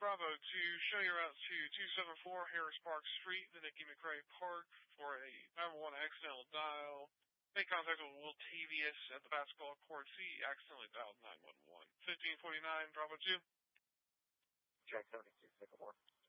Bravo 2, show your route to 274 Harris Park Street, the Nicky McRae Park, for a 911 accidental dial. Make contact with Will Tavius at the basketball court. See, accidentally dialed 911. 1549, Bravo 2. Jack 72, Sycamore.